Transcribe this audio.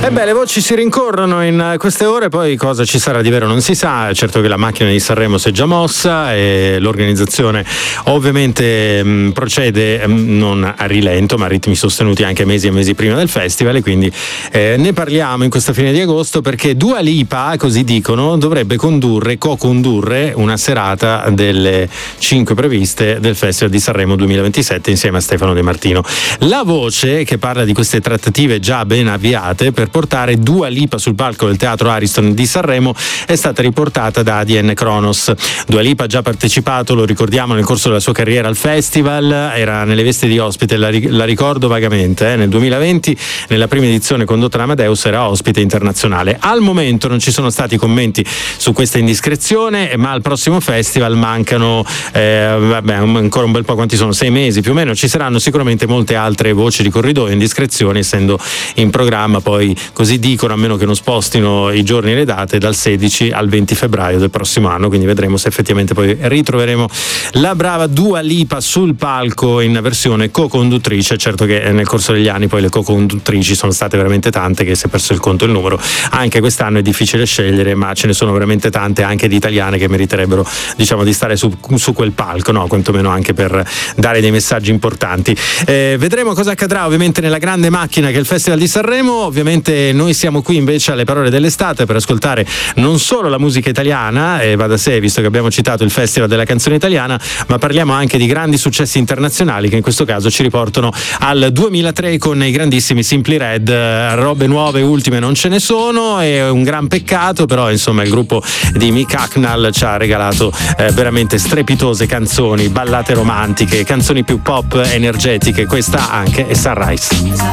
Le voci si rincorrono in queste ore, poi cosa ci sarà di vero non si sa. Certo che la macchina di Sanremo si è già mossa e l'organizzazione ovviamente procede non a rilento ma a ritmi sostenuti anche mesi e mesi prima del festival, e quindi ne parliamo in questa fine di agosto perché Dua Lipa, così dicono, dovrebbe co-condurre una serata delle 5 previste del Festival di Sanremo 2027 insieme a Stefano De Martino. La voce che parla di queste trattative già ben avviate per portare Dua Lipa sul palco del Teatro Ariston di Sanremo è stata riportata da ADN Kronos. Dua Lipa ha già partecipato, lo ricordiamo, nel corso della sua carriera al festival, era nelle vesti di ospite, la ricordo vagamente, nel 2020 nella prima edizione condotta da Amadeus era ospite internazionale. Al momento non ci sono stati commenti su questa indiscrezione, ma al prossimo festival mancano ancora un bel po', quanti sono? 6 mesi più o meno. Ci saranno sicuramente molte altre voci di corridoio, indiscrezioni, essendo in programma poi, così dicono, a meno che non spostino i giorni e le date, dal 16 al 20 febbraio del prossimo anno, quindi vedremo se effettivamente poi ritroveremo la brava Dua Lipa sul palco in versione co-conduttrice. Certo che nel corso degli anni poi le co-conduttrici sono state veramente tante, che si è perso il conto, il numero. Anche quest'anno è difficile scegliere, ma ce ne sono veramente tante, anche di italiane, che meriterebbero, diciamo, di stare su quel palco, no? Quantomeno anche per dare dei messaggi importanti. Vedremo cosa accadrà ovviamente nella grande macchina che è il Festival di Sanremo. Ovviamente noi siamo qui invece alle parole dell'estate per ascoltare non solo la musica italiana, e va da sé visto che abbiamo citato il Festival della canzone italiana, ma parliamo anche di grandi successi internazionali che in questo caso ci riportano al 2003 con i grandissimi Simply Red. Robe nuove ultime non ce ne sono, è un gran peccato, però insomma il gruppo di Mick Hucknall ci ha regalato veramente strepitose canzoni, ballate romantiche, canzoni più pop, energetiche. Questa anche è Sunrise.